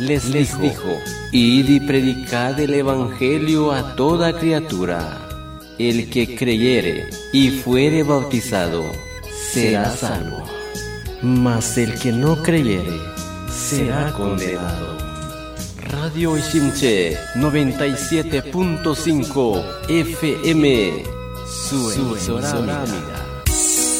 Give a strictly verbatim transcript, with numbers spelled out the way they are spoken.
les, les dijo: id y predicad el evangelio a toda criatura. El que creyere y fuere bautizado será salvo, mas el que no creyere será condenado. Radio Ishimche noventa y siete punto cinco F M, su emisora amiga.